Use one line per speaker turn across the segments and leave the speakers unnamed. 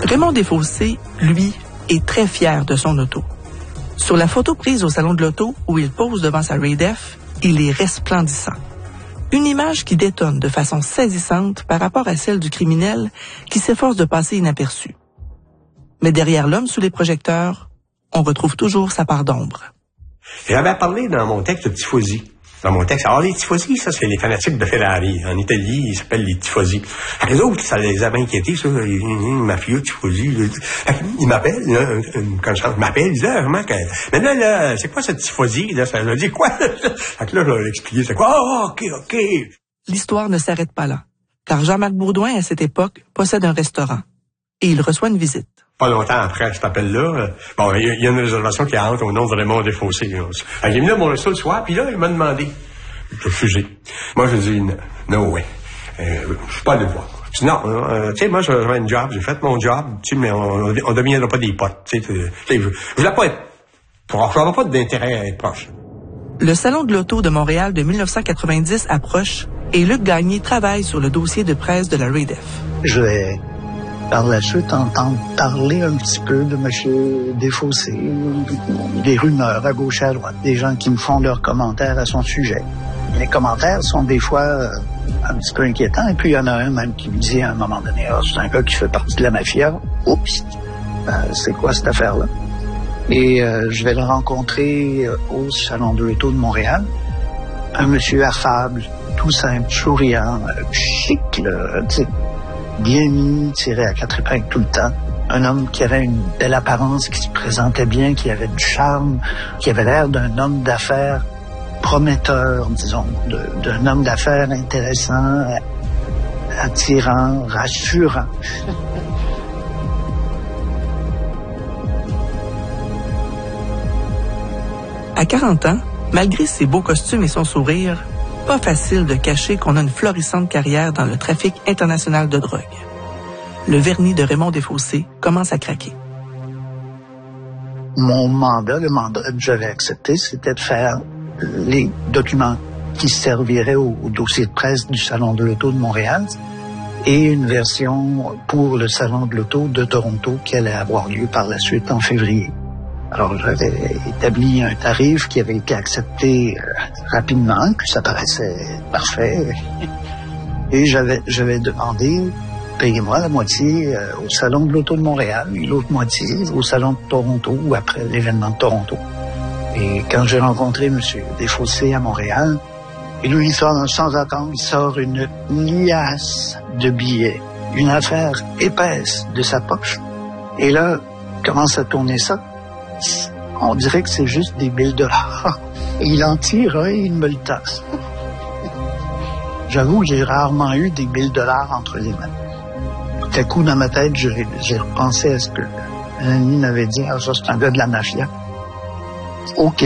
Raymond Desfossés, lui, est très fier de son auto. Sur la photo prise au Salon de l'Auto, où il pose devant sa Raid-F, il est resplendissant. Une image qui détonne de façon saisissante par rapport à celle du criminel qui s'efforce de passer inaperçu. Mais derrière l'homme sous les projecteurs, on retrouve toujours sa part d'ombre.
J'avais parlé dans mon texte de tifosi. Dans mon texte, alors les tifosi, ça, c'est les fanatiques de Ferrari. En Italie, ils s'appellent les tifosi. Les autres, ça les avait inquiétés, ça, les mafieux tifosi. Ils m'appellent, quand je m'appelle, ils disent, vraiment, maintenant, là, c'est quoi ce tifosi, là? Ça veut dire quoi? Fait que là, je leur ai expliqué, c'est quoi? Oh, OK.
L'histoire ne s'arrête pas là, car Jean-Marc Bourdouin, à cette époque, possède un restaurant. Et il reçoit une visite.
Pas longtemps après cet appel-là, bon, il y a une réservation qui entre au nom de Raymond Desfossés. Il est venu à mon resto le soir, puis là, il m'a demandé. J'ai refusé. Moi, je dis, no way. Je suis pas allé le voir. Je dis, non, tu sais, moi, j'avais une job, j'ai fait mon job, tu sais, mais on ne deviendra pas des potes. Tu sais, je voulais pas être proche, j'avais pas d'intérêt à être proche.
Le Salon de l'Auto de Montréal de 1990 approche et Luc Gagné travaille sur le dossier de presse de la Raid-F.
Je vais par la suite entendre parler un petit peu de M. Desfossés, des rumeurs à gauche et à droite, des gens qui me font leurs commentaires à son sujet. Les commentaires sont des fois un petit peu inquiétants, et puis il y en a un même qui me dit à un moment donné, c'est un gars qui fait partie de la mafia. Oups, c'est quoi cette affaire-là? Et je vais le rencontrer au Salon de l'Auto de Montréal. Un monsieur affable, tout simple, souriant, chic, là, tu sais, bien mis, tiré à 4 épingles tout le temps. Un homme qui avait une belle apparence, qui se présentait bien, qui avait du charme, qui avait l'air d'un homme d'affaires prometteur, disons, d'un homme d'affaires intéressant, attirant, rassurant.
À 40 ans, malgré ses beaux costumes et son sourire, pas facile de cacher qu'on a une florissante carrière dans le trafic international de drogue. Le vernis de Raymond Desfossés commence à craquer.
Mon mandat, le mandat que j'avais accepté, c'était de faire les documents qui serviraient au dossier de presse du Salon de l'Auto de Montréal et une version pour le Salon de l'Auto de Toronto qui allait avoir lieu par la suite en février. Alors, j'avais établi un tarif qui avait été accepté rapidement, puis ça paraissait parfait. Et j'avais demandé, payez-moi la moitié au Salon de l'Auto de Montréal, et l'autre moitié au Salon de Toronto ou après l'événement de Toronto. Et quand j'ai rencontré M. Desfossés à Montréal, et lui, sans attendre, il sort une liasse de billets, une affaire épaisse de sa poche. Et là, il commence à tourner ça. On dirait que c'est juste des $1000. Et il en tire un et il me le tasse. J'avoue que j'ai rarement eu des $1000 entre les mains. Tout à coup, dans ma tête, j'ai repensé à ce que un ami m'avait dit. Ah, ça, c'est un gars de la mafia. OK.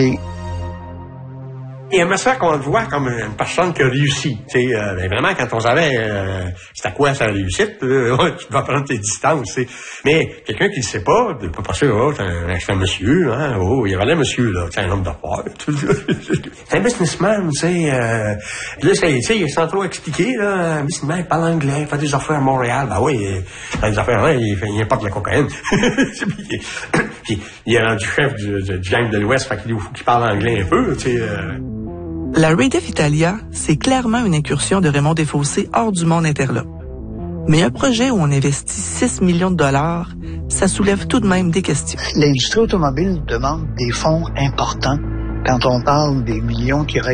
Il aimerait ça qu'on le voit comme une personne qui a réussi. Tu sais, vraiment, quand on savait c'était quoi sa réussite, tu dois prendre tes distances. T'sais. Mais quelqu'un qui ne sait pas, de pas passer, c'est un monsieur, hein, il y avait un monsieur, là, c'est un homme d'affaires. C'est un businessman, tu sais. Là, c'est sans trop expliquer, là, un businessman, il parle anglais, il fait des affaires à Montréal. Ben oui, il fait des affaires, hein, il importe la cocaïne. Puis, il est rendu chef du gang de l'Ouest, fait qu'il faut qu'il parle anglais un peu, tu sais.
La Raid-F Italia, c'est clairement une incursion de Raymond Desfossés hors du monde interlope. Mais un projet où on investit 6 millions $, ça soulève tout de même des questions.
L'industrie automobile demande des fonds importants quand on parle des millions qui auraient